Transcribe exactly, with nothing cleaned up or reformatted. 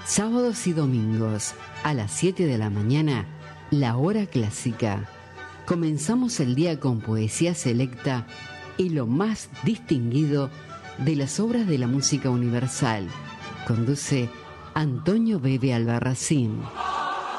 Sábados y domingos, a las siete de la mañana, la hora clásica. Comenzamos el día con poesía selecta y lo más distinguido de las obras de la música universal. Conduce Antonio Bebe Albarracín.